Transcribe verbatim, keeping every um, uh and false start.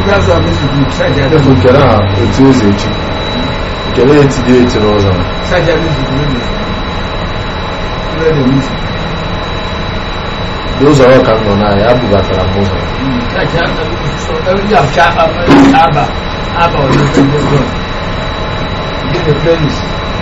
Defu kere ha otu eze echi kele etide etiri ụzọ ụzọ ọ ka nọ na ya bubatara m ụzọ Aba, aba, aba, aba, aba, aba,